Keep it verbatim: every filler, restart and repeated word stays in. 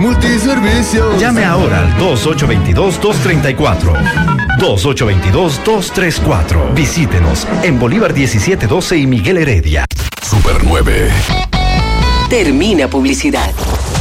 Multiservicios. Llame ahora al dos ocho dos dos, dos tres cuatro. dos ocho dos dos, dos tres cuatro. Visítenos en Bolívar diecisiete doce y Miguel Heredia. Super nueve. Termina publicidad.